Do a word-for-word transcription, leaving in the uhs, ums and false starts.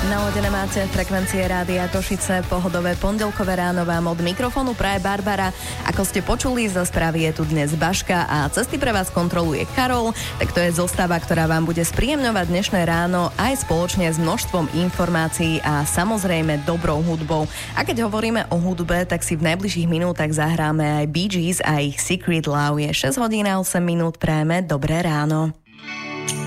Naladené máte frekvencie Rádia Košice, pohodové pondelkové ráno vám od mikrofónu praje Barbara. Ako ste počuli, za správy je tu dnes Baška a cesty pre vás kontroluje Karol. Tak to je zostava, ktorá vám bude spríjemňovať dnešné ráno aj spoločne s množstvom informácií a samozrejme dobrou hudbou. A keď hovoríme o hudbe, tak si v najbližších minútach zahráme aj Bee Gees a ich Secret Love. Je šesť hodín a osem minút, prajeme dobré ráno.